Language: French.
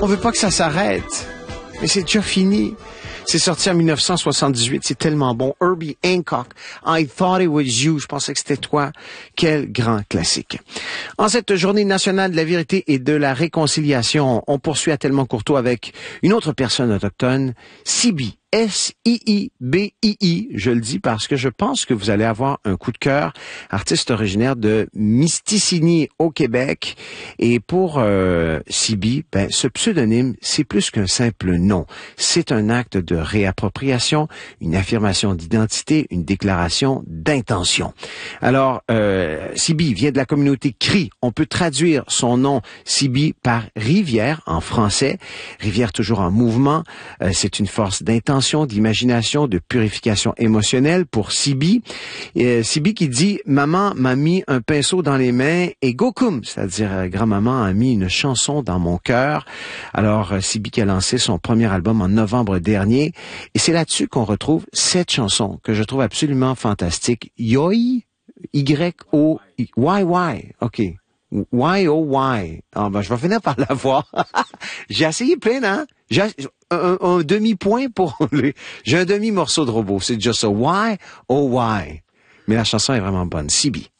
On veut pas que ça s'arrête. Mais c'est déjà fini. C'est sorti en 1978, c'est tellement bon. Herbie Hancock, I Thought It Was You, je pensais que c'était toi. Quel grand classique. En cette journée nationale de la vérité et de la réconciliation, on poursuit à Tellement Courteau avec une autre personne autochtone, Sibi. S-I-I-B-I-I, je le dis parce que je pense que vous allez avoir un coup de cœur, artiste originaire de Misticini au Québec. Et pour Sibi, ce pseudonyme, c'est plus qu'un simple nom. C'est un acte de réappropriation, une affirmation d'identité, une déclaration d'intention. Alors, Sibi vient de la communauté Cri. On peut traduire son nom Sibi par rivière en français. Rivière toujours en mouvement. C'est une force d'intention, d'imagination, de purification émotionnelle pour Sibi. Sibi qui dit « Maman m'a mis un pinceau dans les mains et gokum », c'est-à-dire grand-maman a mis une chanson dans mon cœur. Alors, Sibi qui a lancé son premier album en novembre dernier. Et c'est là-dessus qu'on retrouve cette chanson que je trouve absolument fantastique. Yoi, Y-O-Y, OK. Why, oh, why? Ah, je vais finir par la voir. J'ai essayé plein, hein? J'ai un demi-point pour j'ai un demi-morceau de robot. C'est déjà ça. Why, oh, why? Mais la chanson est vraiment bonne. Sibi.